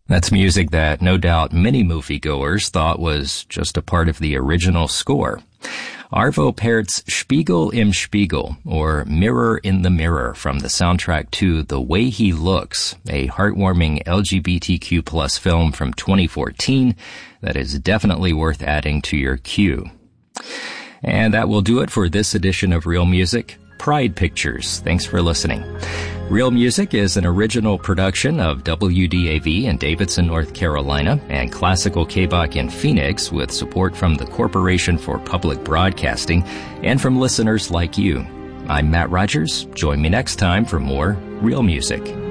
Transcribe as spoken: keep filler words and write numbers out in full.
That's music that no doubt many moviegoers thought was just a part of the original score. Arvo Pärt's Spiegel im Spiegel, or Mirror in the Mirror, from the soundtrack to The Way He Looks, a heartwarming L G B T Q plus film from twenty fourteen that is definitely worth adding to your queue. And that will do it for this edition of Real Music. Pride Pictures. Thanks for listening. Real Music is an original production of W D A V in Davidson, North Carolina, and Classical K B O C in Phoenix, with support from the Corporation for Public Broadcasting and from listeners like you. I'm Matt Rogers. Join me next time for more Real Music.